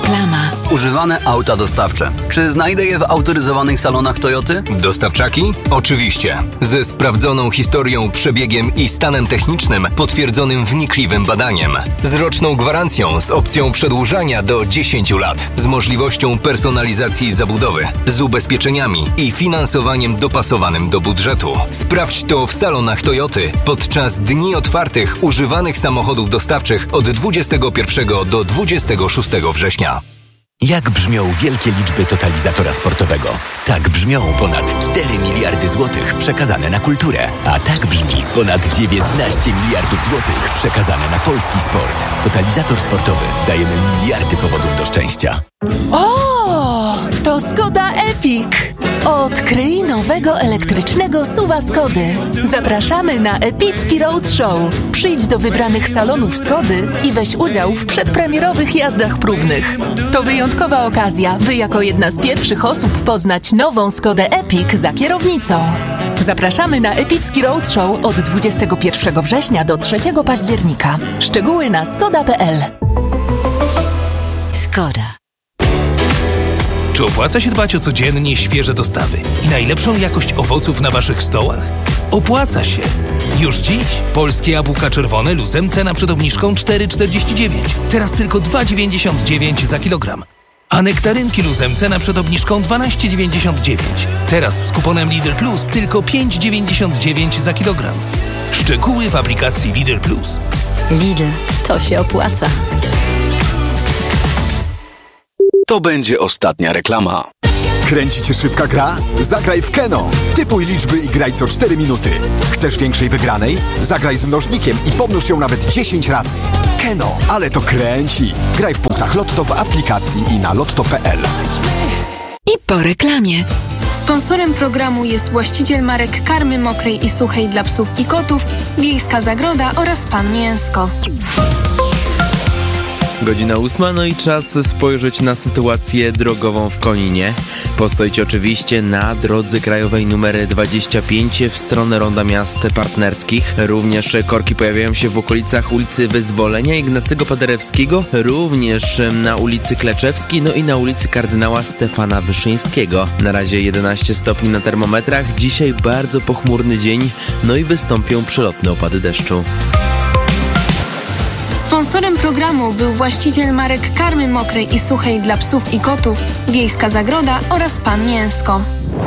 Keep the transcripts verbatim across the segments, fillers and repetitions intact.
Reklama. Używane auta dostawcze. Czy znajdę je w autoryzowanych salonach Toyoty? Dostawczaki? Oczywiście. Ze sprawdzoną historią, przebiegiem i stanem technicznym potwierdzonym wnikliwym badaniem. Z roczną gwarancją z opcją przedłużania do dziesięciu lat. Z możliwością personalizacji zabudowy. Z ubezpieczeniami i finansowaniem dopasowanym do budżetu. Sprawdź to w salonach Toyoty podczas dni otwartych używanych samochodów dostawczych od dwudziestego pierwszego do dwudziestego szóstego września. Jak brzmią wielkie liczby totalizatora sportowego? Tak brzmią ponad cztery miliardy złotych przekazane na kulturę. A tak brzmi ponad dziewiętnaście miliardów złotych przekazane na polski sport. Totalizator sportowy. Dajemy miliardy powodów do szczęścia. O, to Skoda Epic. Odkryj nowego elektrycznego suwa Skody. Zapraszamy na epicki roadshow. Przyjdź do wybranych salonów Skody i weź udział w przedpremierowych jazdach próbnych. To wyjątkowa okazja, by jako jedna z pierwszych osób poznać nową Skodę Epic za kierownicą. Zapraszamy na epicki roadshow od dwudziestego pierwszego września do trzeciego października. Szczegóły na skoda kropka p l. Skoda. Czy opłaca się dbać o codziennie świeże dostawy i najlepszą jakość owoców na waszych stołach? Opłaca się! Już dziś polskie jabłka czerwone luzem cena przed obniżką cztery czterdzieści dziewięć. Teraz tylko dwa dziewięćdziesiąt dziewięć za kilogram. A nektarynki luzem cena przed obniżką dwanaście dziewięćdziesiąt dziewięć. Teraz z kuponem Lidl Plus tylko pięć dziewięćdziesiąt dziewięć za kilogram. Szczegóły w aplikacji Lidl Plus. Lidl, to się opłaca. To będzie ostatnia reklama. Kręci cię szybka gra? Zagraj w Keno. Typuj liczby i graj co cztery minuty. Chcesz większej wygranej? Zagraj z mnożnikiem i pomnóż ją nawet dziesięć razy. Keno, ale to kręci. Graj w punktach Lotto w aplikacji i na lotto kropka p l. I po reklamie. Sponsorem programu jest właściciel marek karmy mokrej i suchej dla psów i kotów, Wiejska Zagroda oraz Pan Mięsko. Godzina ósma, no i czas spojrzeć na sytuację drogową w Koninie. Postojcie oczywiście na drodze krajowej numer dwadzieścia pięć w stronę Ronda Miast Partnerskich. Również korki pojawiają się w okolicach ulicy Wyzwolenia Ignacego Paderewskiego, również na ulicy Kleczewskiej, no i na ulicy Kardynała Stefana Wyszyńskiego. Na razie jedenaście stopni na termometrach, dzisiaj bardzo pochmurny dzień, no i wystąpią przelotne opady deszczu. Sponsorem programu był właściciel marek karmy mokrej i suchej dla psów i kotów, Wiejska Zagroda oraz Pan Mięsko.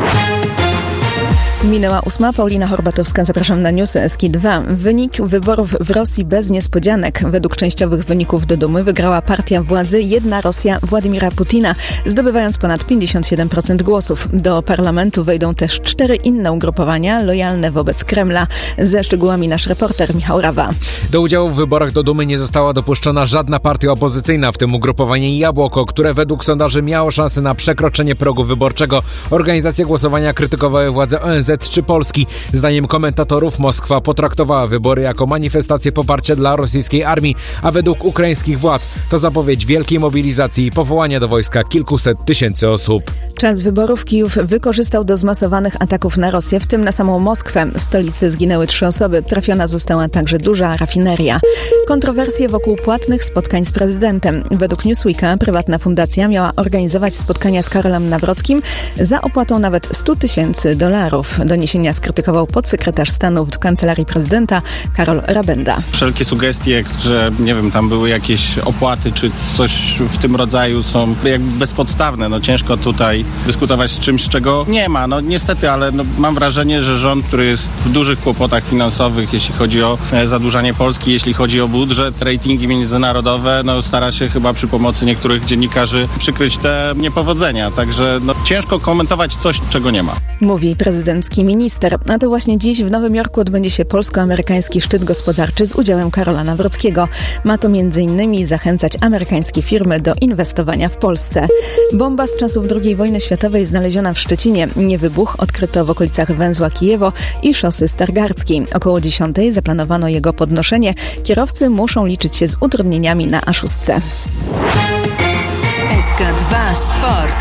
Minęła ósma, Paulina Horbatowska, zapraszam na newsy S K dwa. Wynik wyborów w Rosji bez niespodzianek. Według częściowych wyników do Dumy wygrała partia władzy Jedna Rosja Władimira Putina, zdobywając ponad pięćdziesiąt siedem procent głosów. Do parlamentu wejdą też cztery inne ugrupowania lojalne wobec Kremla. Ze szczegółami nasz reporter Michał Rawa. Do udziału w wyborach do Dumy nie została dopuszczona żadna partia opozycyjna, w tym ugrupowanie Jabłoko, które według sondaży miało szansę na przekroczenie progu wyborczego. Organizacje głosowania krytykowały władze O N Z czy Polski. Zdaniem komentatorów Moskwa potraktowała wybory jako manifestację poparcia dla rosyjskiej armii, a według ukraińskich władz to zapowiedź wielkiej mobilizacji i powołania do wojska kilkuset tysięcy osób. Czas wyborów Kijów wykorzystał do zmasowanych ataków na Rosję, w tym na samą Moskwę. W stolicy zginęły trzy osoby, trafiona została także duża rafineria. Kontrowersje wokół płatnych spotkań z prezydentem. Według Newsweeka prywatna fundacja miała organizować spotkania z Karolem Nawrockim za opłatą nawet sto tysięcy dolarów. Doniesienia skrytykował podsekretarz stanu w Kancelarii Prezydenta Karol Rabenda. Wszelkie sugestie, że nie wiem, tam były jakieś opłaty czy coś w tym rodzaju, są jakby bezpodstawne. No ciężko tutaj dyskutować z czymś, czego nie ma. No niestety, ale no, mam wrażenie, że rząd, który jest w dużych kłopotach finansowych, jeśli chodzi o e, zadłużanie Polski, jeśli chodzi o budżet, ratingi międzynarodowe, no stara się chyba przy pomocy niektórych dziennikarzy przykryć te niepowodzenia. Także no, ciężko komentować coś, czego nie ma. Mówi prezydencki minister. A to właśnie dziś w Nowym Jorku odbędzie się polsko-amerykański szczyt gospodarczy z udziałem Karola Nawrockiego. Ma to między innymi zachęcać amerykańskie firmy do inwestowania w Polsce. Bomba z czasów drugiej wojny światowej znaleziona w Szczecinie. Niewybuch odkryto w okolicach węzła Kijewo i szosy Stargardzkiej. Około dziesiątej zaplanowano jego podnoszenie. Kierowcy muszą liczyć się z utrudnieniami na A szóst. S K dwa Sport.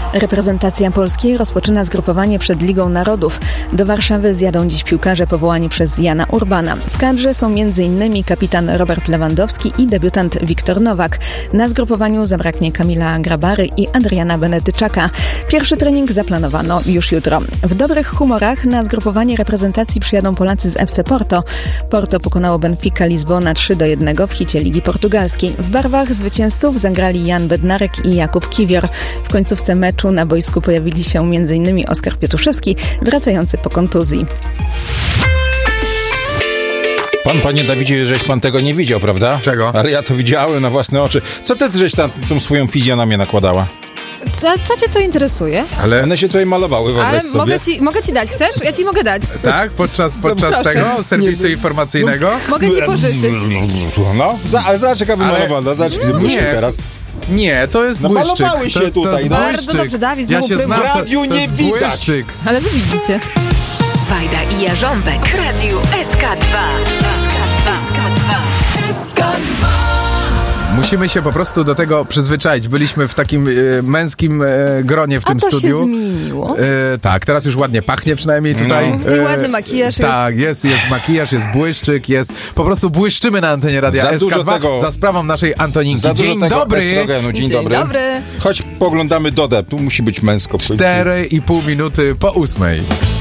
Reprezentacja Polski rozpoczyna zgrupowanie przed Ligą Narodów. Do Warszawy zjadą dziś piłkarze powołani przez Jana Urbana. W kadrze są m.in. kapitan Robert Lewandowski i debiutant Wiktor Nowak. Na zgrupowaniu zabraknie Kamila Grabary i Adriana Benedyczaka. Pierwszy trening zaplanowano już jutro. W dobrych humorach na zgrupowanie reprezentacji przyjadą Polacy z F C Porto. Porto pokonało Benfica Lizbona trzy do jednego w hicie Ligi Portugalskiej. W barwach zwycięzców zagrali Jan Bednarek i Jakub Kiwior. W końcówce meczu na boisku pojawili się m.in. Oskar Pietuszewski, wracający po kontuzji. Pan, panie Dawidzie, żeś pan tego nie widział, prawda? Czego? Ale ja to widziałem na własne oczy. Co ty żeś tam tą swoją fizjonomię nakładała? Co, co cię to interesuje? Ale one się tutaj malowały, wyobraź Ale sobie. mogę ci, mogę ci dać, chcesz? Ja ci mogę dać. Tak? Podczas, podczas tego serwisu nie, informacyjnego? Mogę ci pożyczyć. No, za, ale zobacz jaka wymalowana, zobacz, błyszczy teraz. Nie, to jest no, błyszczyk. Malowały się to jest, tutaj. To jest no. Bardzo dobrze, Dawid, znowu ja się znam, w radiu to, to nie widać. Błyszczyk. Ale wy widzicie. Wajda i Jarząbek w radiu S K dwa. S K dwa. S K dwa. S K dwa. Musimy się po prostu do tego przyzwyczaić. Byliśmy w takim e, męskim e, gronie w A tym to studiu. się zmieniło. E, tak, teraz już ładnie pachnie przynajmniej tutaj. No. I ładny makijaż jest. Tak, jest, jest makijaż, jest błyszczyk, jest. Po prostu błyszczymy na antenie radia za S K dwa tego, za sprawą naszej Antoninki. Za Dzień tego dobry! Dzień, Dzień dobry. dobry. Chodź, poglądamy Dodę. Tu musi być męsko. Cztery i pół minuty po ósmej.